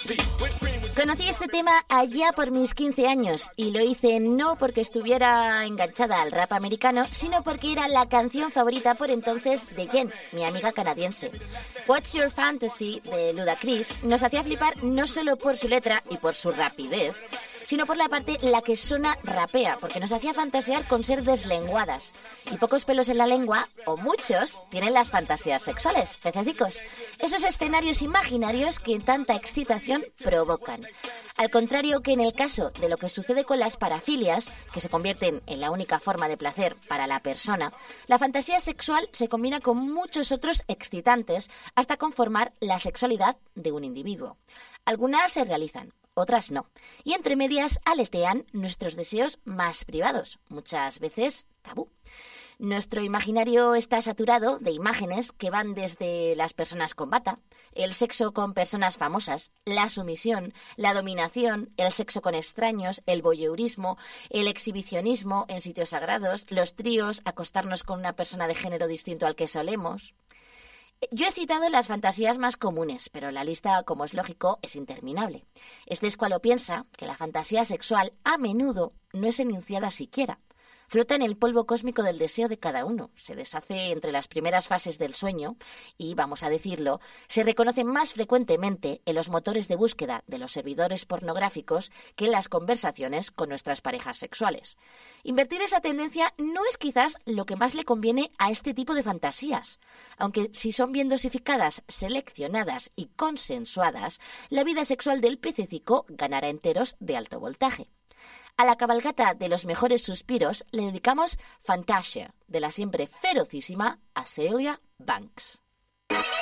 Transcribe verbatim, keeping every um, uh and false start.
Conocí este tema allá por mis quince años y lo hice no porque estuviera enganchada al rap americano, sino porque era la canción favorita por entonces de Jen, mi amiga canadiense. What's Your Fantasy de Ludacris nos hacía flipar no solo por su letra y por su rapidez, sino por la parte en la que Sona rapea, porque nos hacía fantasear con ser deslenguadas. Y pocos pelos en la lengua, o muchos, tienen las fantasías sexuales, pececicos. Esos escenarios imaginarios que tanta excitación provocan. Al contrario que en el caso de lo que sucede con las parafilias, que se convierten en la única forma de placer para la persona, la fantasía sexual se combina con muchos otros excitantes hasta conformar la sexualidad de un individuo. Algunas se realizan, otras no. Y entre medias aletean nuestros deseos más privados, muchas veces tabú. Nuestro imaginario está saturado de imágenes que van desde las personas con bata, el sexo con personas famosas, la sumisión, la dominación, el sexo con extraños, el voyeurismo, el exhibicionismo en sitios sagrados, los tríos, acostarnos con una persona de género distinto al que solemos. Yo he citado las fantasías más comunes, pero la lista, como es lógico, es interminable. Este es cual piensa que la fantasía sexual a menudo no es enunciada siquiera. Flota en el polvo cósmico del deseo de cada uno, se deshace entre las primeras fases del sueño y, vamos a decirlo, se reconoce más frecuentemente en los motores de búsqueda de los servidores pornográficos que en las conversaciones con nuestras parejas sexuales. Invertir esa tendencia no es quizás lo que más le conviene a este tipo de fantasías, aunque si son bien dosificadas, seleccionadas y consensuadas, la vida sexual del pececico ganará enteros de alto voltaje. A la cabalgata de los mejores suspiros le dedicamos Fantasia, de la siempre ferocísima Azealia Banks.